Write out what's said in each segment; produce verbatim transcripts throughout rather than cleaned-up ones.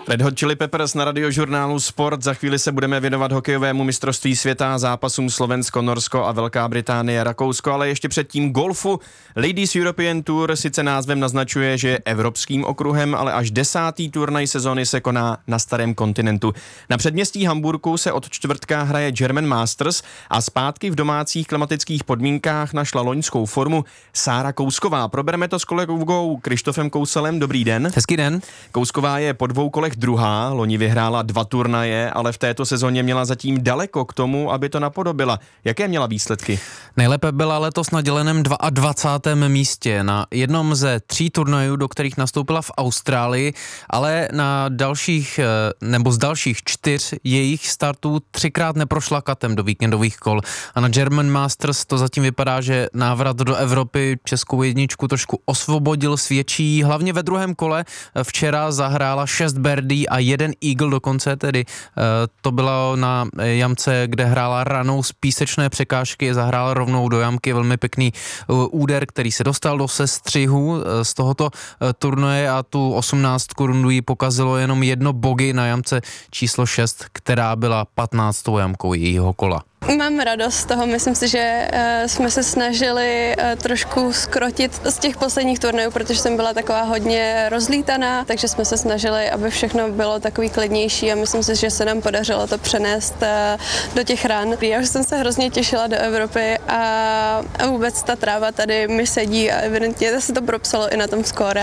Red Hot Chili Peppers na Radiožurnálu Sport. Za chvíli se budeme věnovat hokejovému mistrovství světa, zápasům Slovensko, Norsko a Velká Británie, Rakousko, ale ještě předtím golfu. Ladies European Tour sice názvem naznačuje, že je evropským okruhem, ale až desátý turnaj sezóny se koná na starém kontinentu. Na předměstí Hamburku se od čtvrtka hraje German Masters a zpátky v domácích klimatických podmínkách našla loňskou formu Sára Kousková. Probereme to s kolegou Krištofem Kouselem. Dobrý den. Hezký den. Kousková je po dvou kolech druhá, loni vyhrála dva turnaje, ale v této sezóně měla zatím daleko k tomu, aby to napodobila. Jaké měla výsledky? Nejlépe byla letos na děleném dvacátém druhém místě na jednom ze tří turnajů, do kterých nastoupila v Austrálii, ale na dalších, nebo z dalších čtyř jejich startů třikrát neprošla katem do víkendových kol. A na German Masters to zatím vypadá, že návrat do Evropy českou jedničku trošku osvobodil, svědčí. Hlavně ve druhém kole včera zahrála šest birdie a jeden eagle dokonce, tedy to bylo na jamce, kde hrála ranou z písečné překážky, zahrála rovnou do jamky, velmi pěkný úder, který se dostal do sestřihu z tohoto turnaje a tu osmnáctku rundu jí pokazilo jenom jedno bogey na jamce číslo šest, která byla patnáctou jamkou jejího kola. Mám radost z toho, myslím si, že uh, jsme se snažili uh, trošku skrotit z těch posledních turnajů, protože jsem byla taková hodně rozlítaná, takže jsme se snažili, aby všechno bylo takový klidnější a myslím si, že se nám podařilo to přenést uh, do těch ran. Já už jsem se hrozně těšila do Evropy a, a vůbec ta tráva tady mi sedí a evidentně se to propsalo i na tom skóre,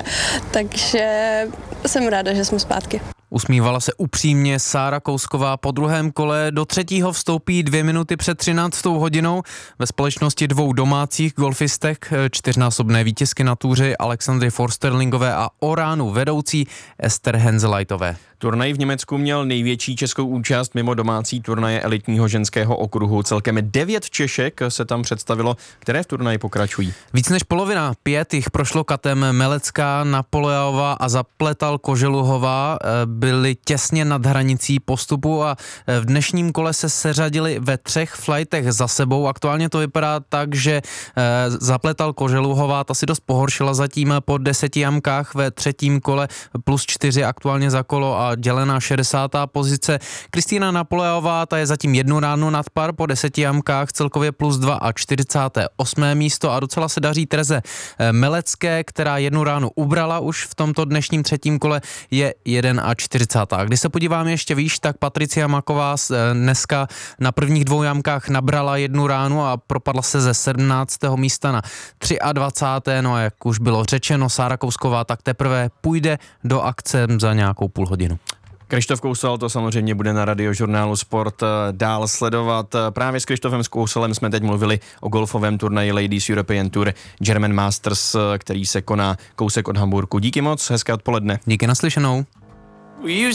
takže jsem ráda, že jsme zpátky. Usmívala se upřímně Sára Kousková. Po druhém kole do třetího vstoupí dvě minuty před třináctou hodinou ve společnosti dvou domácích golfistek, čtyřnásobné vítězky na túře Alexandry Forsterlingové a Oránu vedoucí Ester Henselajtové. Turnaj v Německu měl největší českou účast mimo domácí turnaje elitního ženského okruhu. Celkem devět Češek se tam představilo, které v turnaji pokračují. Víc než polovina, pět jich prošlo katem. Melecká, Napoleová a Zapletal Koželuhová byli těsně nad hranicí postupu a v dnešním kole se seřadili ve třech flightech za sebou. Aktuálně to vypadá tak, že Zapletal Koželuhová, ta si dost pohoršila zatím po deseti jamkách ve třetím kole, plus čtyři aktuálně za kolo a dělená šedesátá pozice. Kristýna Napoleová, ta je zatím jednu ránu nad par po deseti jamkách, celkově plus dva a čtyřicáté osmé místo a docela se daří Tereze Melecké, která jednu ránu ubrala už v tomto dnešním třetím kole, je čtyřicátá jedna. Když se podíváme ještě výš, tak Patricia Maková dneska na prvních dvou jamkách nabrala jednu ránu a propadla se ze sedmnáctého místa na dvacátého třetího No a jak už bylo řečeno, Sára Kousková tak teprve půjde do akce za nějakou půl hodinu. Krištof Kousel to samozřejmě bude na Radiožurnálu Sport dál sledovat. Právě s Krištofem Kouselem jsme teď mluvili o golfovém turnaji Ladies European Tour German Masters, který se koná kousek od Hamburku. Díky moc, hezké odpoledne. Díky, naslyšenou.